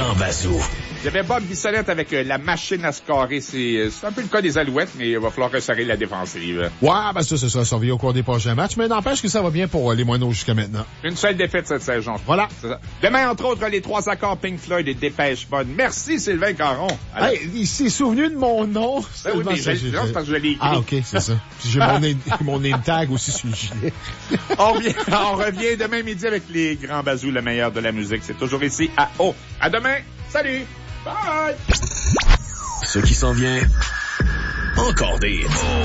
Grand Bazou. Il y avait Bob Bissonnette avec la machine à scorer. C'est un peu le cas des Alouettes, mais il va falloir resserrer la défensive. Ouais, ben ça sera surveillé au cours des prochains matchs, mais n'empêche que ça va bien pour les Moineaux jusqu'à maintenant. Une seule défaite cette saison. Voilà. Demain, entre autres, les 3 accords Pink Floyd et Dépêche Mode. Merci, Sylvain Caron. Hey, il s'est souvenu de mon nom. Ben oui, mais c'est parce que je l'ai écrit. Ah, OK, c'est ça. Puis j'ai mon name tag aussi sur le gilet. On revient demain midi avec les Grands Bazous, le meilleur de la musique. C'est toujours ici à O. À demain. Salut. Bye! Ce qui s'en vient, encore des hits.